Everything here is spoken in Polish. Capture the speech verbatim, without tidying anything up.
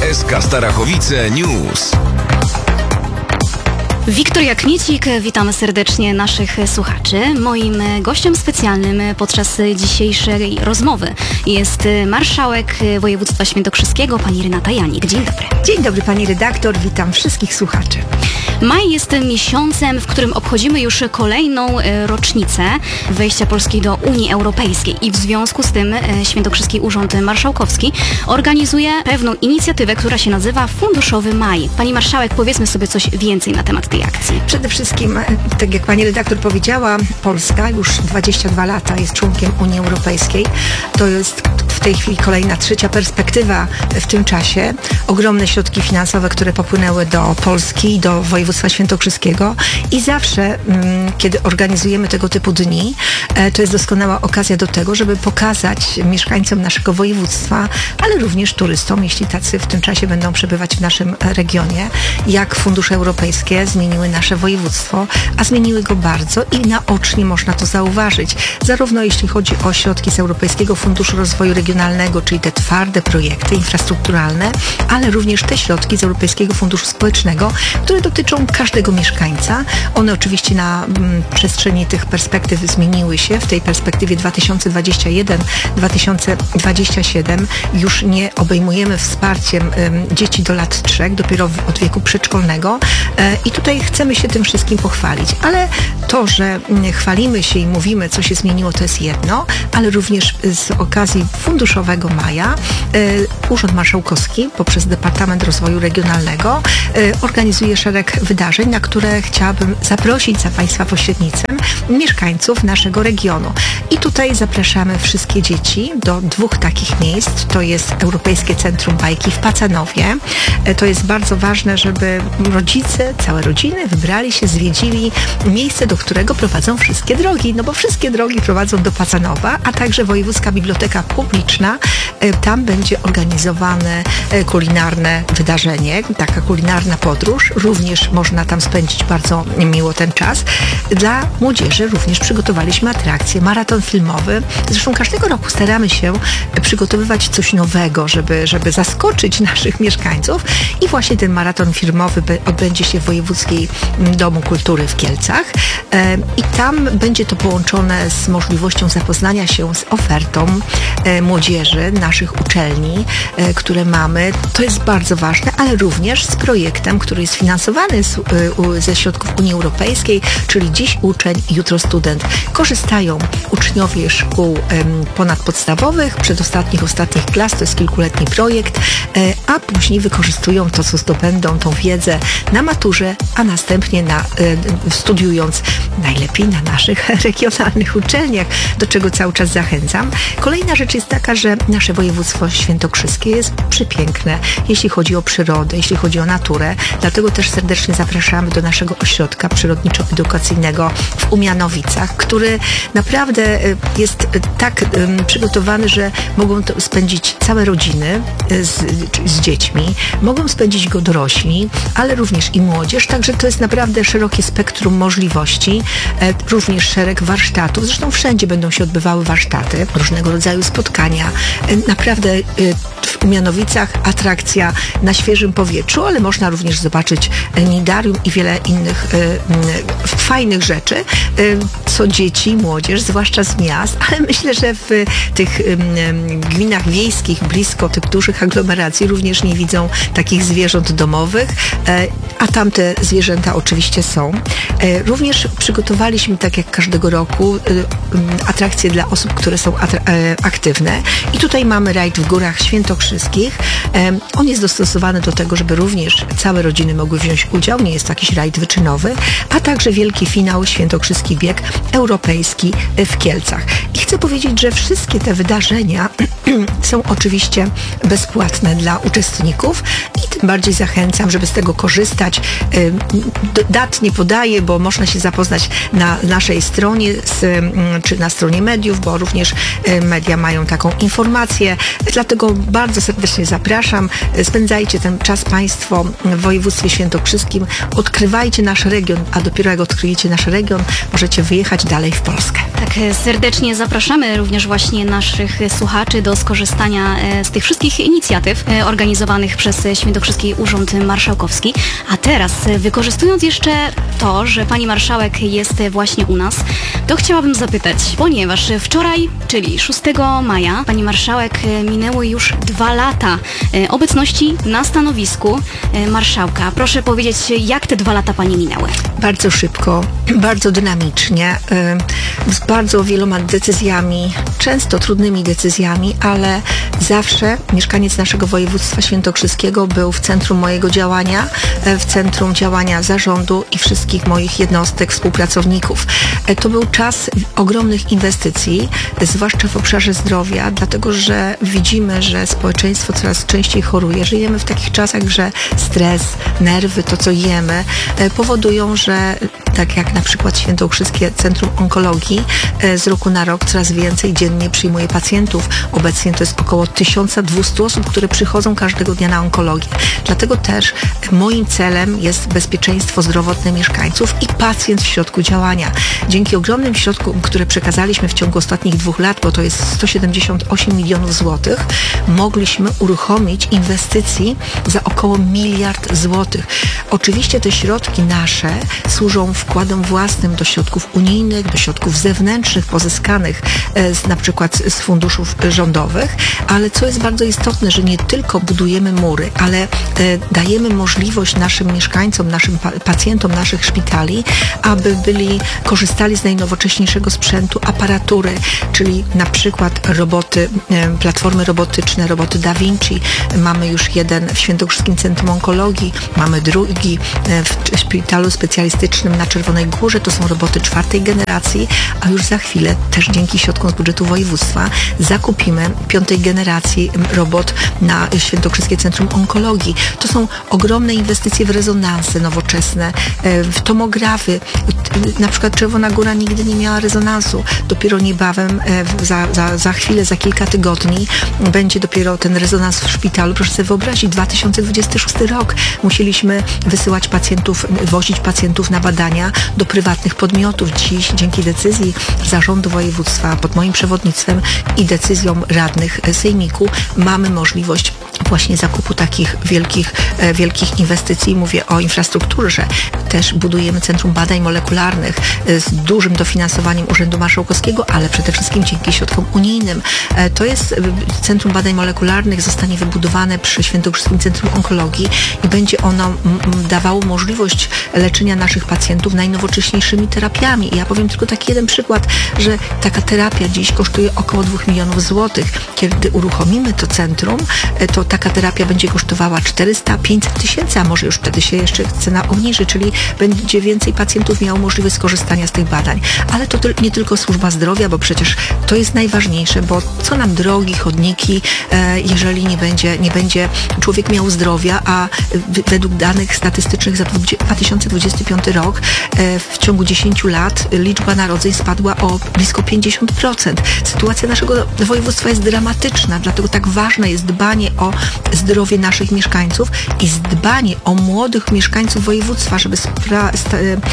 S K Starachowice News. Wiktoria Kmiecik, witamy serdecznie naszych słuchaczy. Moim gościem specjalnym podczas dzisiejszej rozmowy jest marszałek województwa świętokrzyskiego, pani Renata Janik. Dzień dobry. Dzień dobry pani redaktor, witam wszystkich słuchaczy. Maj jest miesiącem, w którym obchodzimy już kolejną rocznicę wejścia Polski do Unii Europejskiej i w związku z tym Świętokrzyski Urząd Marszałkowski organizuje pewną inicjatywę, która się nazywa Funduszowy Maj. Pani marszałek, powiedzmy sobie coś więcej na temat tej akcji. Przede wszystkim, tak jak pani redaktor powiedziała, Polska już dwadzieścia dwa lata jest członkiem Unii Europejskiej. To jest w tej chwili kolejna, trzecia perspektywa w tym czasie. Ogromne środki finansowe, które popłynęły do Polski i do województwa świętokrzyskiego i zawsze, mm, kiedy organizujemy tego typu dni, e, to jest doskonała okazja do tego, żeby pokazać mieszkańcom naszego województwa, ale również turystom, jeśli tacy w tym czasie będą przebywać w naszym regionie, jak fundusze europejskie zmieniły nasze województwo, a zmieniły go bardzo i naocznie można to zauważyć. Zarówno jeśli chodzi o środki z Europejskiego Funduszu Rozwoju Regionalnego, czyli te twarde projekty infrastrukturalne, ale również te środki z Europejskiego Funduszu Społecznego, które dotyczą każdego mieszkańca. One oczywiście na m, przestrzeni tych perspektyw zmieniły się. W tej perspektywie dwa tysiące dwudziesty pierwszy do dwa tysiące dwudziestego siódmego już nie obejmujemy wsparciem m, dzieci do lat trzech, dopiero w, od wieku przedszkolnego. E, I tutaj chcemy się tym wszystkim pochwalić. Ale to, że m, chwalimy się i mówimy, co się zmieniło, to jest jedno, ale również z okazji Funduszowego Maja e, Urząd Marszałkowski poprzez Departament Rozwoju Regionalnego e, organizuje szereg wydarzeń, na które chciałabym zaprosić za Państwa pośrednictwem mieszkańców naszego regionu. I tutaj zapraszamy wszystkie dzieci do dwóch takich miejsc. To jest Europejskie Centrum Bajki w Pacanowie. To jest bardzo ważne, żeby rodzice, całe rodziny wybrali się, zwiedzili miejsce, do którego prowadzą wszystkie drogi, no bo wszystkie drogi prowadzą do Pacanowa, a także Wojewódzka Biblioteka Publiczna. Tam będzie organizowane kulinarne wydarzenie, taka kulinarna podróż. Również można tam spędzić bardzo miło ten czas. Dla młodzieży również przygotowaliśmy atrakcje, maraton filmowy. Zresztą każdego roku staramy się przygotowywać coś nowego, żeby, żeby zaskoczyć naszych mieszkańców. I właśnie ten maraton filmowy odbędzie się w Wojewódzkim Domu Kultury w Kielcach. I tam będzie to połączone z możliwością zapoznania się z ofertą młodzieży naszych uczelni, które mamy. To jest bardzo ważne, ale również z projektem, który jest finansowany z, ze środków Unii Europejskiej, czyli dziś uczeń, jutro student. Korzystają uczniowie szkół ponadpodstawowych, przedostatnich, ostatnich klas, to jest kilkuletni projekt, a później wykorzystują to, co zdobędą, tą wiedzę na maturze, a następnie na, studiując najlepiej na naszych regionalnych uczelniach, do czego cały czas zachęcam. Kolejna rzecz jest taka, że nasze województwo świętokrzyskie jest przepiękne, jeśli chodzi o przyrodę, jeśli chodzi o naturę. Dlatego też serdecznie zapraszamy do naszego ośrodka przyrodniczo-edukacyjnego w Umianowicach, który naprawdę jest tak przygotowany, że mogą to spędzić całe rodziny z, z dziećmi, mogą spędzić go dorośli, ale również i młodzież, także to jest naprawdę szerokie spektrum możliwości, również szereg warsztatów, zresztą wszędzie będą się odbywały warsztaty, różnego rodzaju spotkania, naprawdę w Umianowicach atrakcja na świeżym powietrzu, ale można również zobaczyć nidarium i wiele innych y, fajnych rzeczy, y, co dzieci, młodzież, zwłaszcza z miast, ale myślę, że w tych y, gminach wiejskich, blisko tych dużych aglomeracji również nie widzą takich zwierząt domowych, y, a tamte zwierzęta oczywiście są. Y, również przygotowaliśmy, tak jak każdego roku, y, y, atrakcje dla osób, które są atra- y, aktywne i tutaj mamy rajd w Górach Świętokrzyskich. Y, on jest dostosowany do tego, żeby również całe rodziny mogły wziąć udział, nie jest to jakiś rajd wyczynowy, a także wielki finał Świętokrzyski Bieg Europejski w Kielcach. I chcę powiedzieć, że wszystkie te wydarzenia są oczywiście bezpłatne dla uczestników i Tym bardziej zachęcam, żeby z tego korzystać. Dat nie podaję, bo można się zapoznać na naszej stronie, z, czy na stronie mediów, bo również media mają taką informację. Dlatego bardzo serdecznie zapraszam. Spędzajcie ten czas Państwo w województwie świętokrzyskim. Odkrywajcie nasz region, a dopiero jak odkryjecie nasz region, możecie wyjechać dalej w Polskę. Tak, serdecznie zapraszamy również właśnie naszych słuchaczy do skorzystania z tych wszystkich inicjatyw organizowanych przez Świętokrzyski Urząd Marszałkowski. A teraz, wykorzystując jeszcze to, że pani marszałek jest właśnie u nas, to chciałabym zapytać, ponieważ wczoraj, czyli szóstego maja, pani marszałek minęły już dwa lata obecności na stanowisku marszałka. Proszę powiedzieć, jak te dwa lata pani minęły? Bardzo szybko, bardzo dynamicznie, z bardzo wieloma decyzjami, często trudnymi decyzjami, ale zawsze mieszkaniec naszego województwa świętokrzyskiego był w centrum mojego działania, w centrum działania zarządu i wszystkich moich jednostek, współpracowników. To był czas ogromnych inwestycji, zwłaszcza w obszarze zdrowia, dlatego że widzimy, że społeczeństwo coraz częściej choruje. Żyjemy w takich czasach, że stres, nerwy, to co jemy, powodują, że tak jak na przykład Świętokrzyskie Centrum Onkologii z roku na rok coraz więcej dziennie przyjmuje pacjentów. Obecnie to jest około tysiąc dwieście osób, które przychodzą każdego dnia na onkologię. Dlatego też moim celem jest bezpieczeństwo zdrowotne mieszkańców i pacjent w środku działania. Dzięki ogromnym środkom, które przekazaliśmy w ciągu ostatnich dwóch lat, bo to jest sto siedemdziesiąt osiem milionów złotych, mogliśmy uruchomić inwestycji za około miliard złotych. Oczywiście te środki nasze służą wkładom własnym do środków unijnych, do środków zewnętrznych pozyskanych z, na przykład z funduszów rządowych, ale co jest bardzo istotne, że nie tylko budujemy mury, ale e, dajemy możliwość naszym mieszkańcom, naszym pa- pacjentom naszych szpitali, aby byli, korzystali z najnowocześniejszego sprzętu, aparatury, czyli na przykład roboty, e, platformy robotyczne, roboty Da Vinci. Mamy już jeden w Świętokrzyskim Centrum Onkologii, mamy drugi e, w szpitalu specjalistycznym na Czerwonej Górze. To są roboty czwartej generacji, a już za chwilę też dzięki środkom z budżetu województwa zakupimy piątej generacji robot na Świętokrzyskie Centrum Onkologii. To są ogromne inwestycje w rezonanse nowoczesne, w tomografy. Na przykład Czerwona Góra nigdy nie miała rezonansu. Dopiero niebawem, za, za, za chwilę, za kilka tygodni będzie dopiero ten rezonans w szpitalu. Proszę sobie wyobrazić, dwa tysiące dwudziesty szósty rok. Musieliśmy wysyłać pacjentów, wozić pacjentów na badania do prywatnych podmiotów. Dziś dzięki decyzji zarządu województwa pod moim przewodnictwem i decyzjom radnych sejmiku mamy możliwość właśnie zakupu takich wielkich, wielkich inwestycji. Mówię o infrastrukturze. Też budujemy Centrum Badań Molekularnych z dużym dofinansowaniem Urzędu Marszałkowskiego, ale przede wszystkim dzięki środkom unijnym. To jest Centrum Badań Molekularnych, zostanie wybudowane przy Świętokrzyskim Centrum Onkologii i będzie ono dawało możliwość leczenia naszych pacjentów najnowocześniejszymi terapiami. I ja powiem tylko taki jeden przykład, że taka terapia dziś kosztuje około dwóch milionów złotych. Kiedy uruchomimy to centrum, to taka terapia będzie kosztowała czterysta pięćset tysięcy, a może już wtedy się jeszcze cena obniży, czyli będzie więcej pacjentów miało możliwość skorzystania z tych badań. Ale to nie tylko służba zdrowia, bo przecież to jest najważniejsze, bo co nam drogi, chodniki, jeżeli nie będzie, nie będzie człowiek miał zdrowia, a według danych statystycznych za dwa tysiące dwudziesty piąty rok w ciągu dziesięciu lat liczba narodzeń spadła o blisko pięćdziesiąt procent. Sytuacja naszego województwa jest dramatyczna, dlatego tak ważne jest dbanie o zdrowie naszych mieszkańców i dbanie o młodych mieszkańców województwa, żeby spra- sta-